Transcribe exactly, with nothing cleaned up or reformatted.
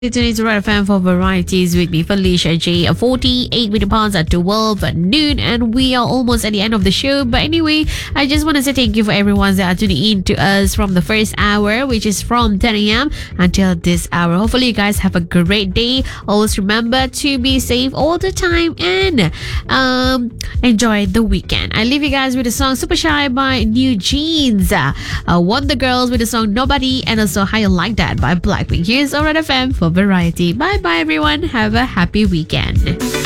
Today's Red F M for varieties with me, Felicia J. forty-eight minute past at twelve noon, and we are almost at the end of the show. But anyway, I just want to say thank you for everyone that are tuning in to us from the first hour, which is from ten a.m. until this hour. Hopefully, you guys have a great day. Always remember to be safe all the time and um, enjoy the weekend. I leave you guys with the song Super Shy by New Jeans, uh, Wonder Girls with the song Nobody, and also How You Like That by Blackpink. Here's Red F M for variety. Bye bye everyone. Have a happy weekend.